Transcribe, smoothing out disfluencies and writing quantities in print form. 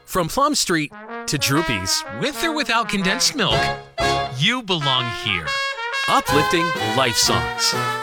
From Plum Street to Droopy's, with or without condensed milk, you belong here. Uplifting life songs.